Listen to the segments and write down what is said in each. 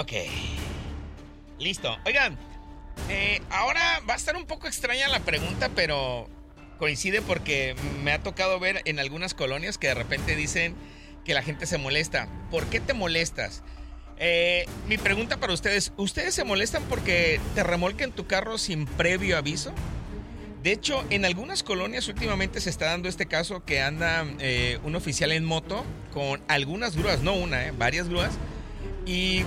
Ok. Listo. Oigan, ahora va a estar un poco extraña la pregunta, pero coincide porque me ha tocado ver en algunas colonias que de repente dicen que la gente se molesta. ¿Por qué te molestas? Mi pregunta para ustedes, ¿ustedes se molestan porque te remolquen tu carro sin previo aviso? De hecho, en algunas colonias últimamente se está dando este caso que anda un oficial en moto con algunas grúas, no una, varias grúas, y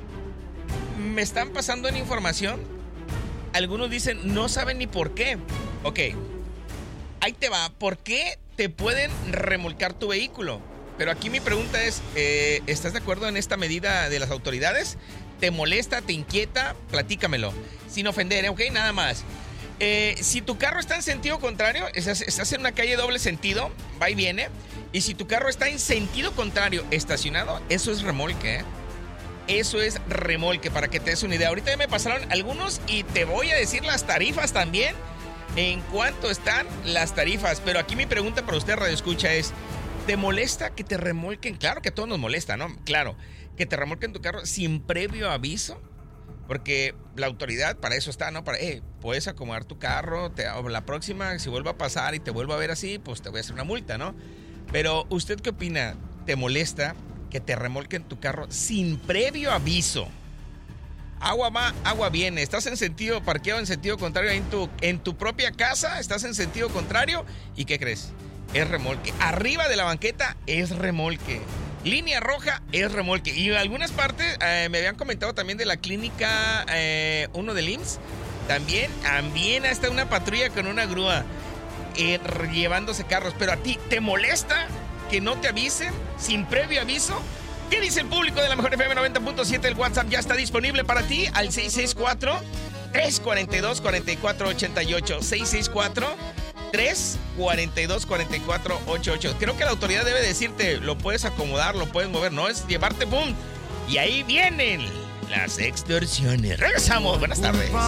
me están pasando en información. Algunos dicen, no saben ni por qué. Ok, ahí te va. ¿Por qué te pueden remolcar tu vehículo? Pero aquí mi pregunta es, ¿estás de acuerdo en esta medida de las autoridades? ¿Te molesta, te inquieta? Platícamelo. Sin ofender, ¿ok? Nada más. Si tu carro está en sentido contrario, estás en una calle doble sentido, va y viene, y si tu carro está en sentido contrario estacionado, eso es remolque, ¿eh? Eso es remolque, para que te des una idea. Ahorita ya me pasaron algunos y te voy a decir las tarifas también, en cuánto están las tarifas. Pero aquí mi pregunta para usted, Radio Escucha, es, ¿te molesta que te remolquen? Claro que a todos nos molesta, ¿no? Claro, que te remolquen tu carro sin previo aviso. Porque la autoridad para eso está, ¿no? Para, puedes acomodar tu carro, la próxima, si vuelve a pasar y te vuelvo a ver así, pues te voy a hacer una multa, ¿no? Pero, ¿usted qué opina? ¿Te molesta que te remolquen tu carro sin previo aviso? Agua va, agua viene. ¿Estás parqueado en sentido contrario en tu propia casa? ¿Estás en sentido contrario? ¿Y qué crees? Es remolque. Arriba de la banqueta es remolque. Línea roja es remolque. Y en algunas partes me habían comentado también de la clínica 1 del IMSS. También está una patrulla con una grúa llevándose carros. Pero a ti, ¿te molesta que no te avisen sin previo aviso? ¿Qué dice el público de la Mejor FM 90.7? El WhatsApp ya está disponible para ti al 664-342-4488. 664-342-4488. Creo que la autoridad debe decirte, lo puedes acomodar, lo puedes mover, no es llevarte, ¡pum! Y ahí vienen las extorsiones. Regresamos, buenas tardes.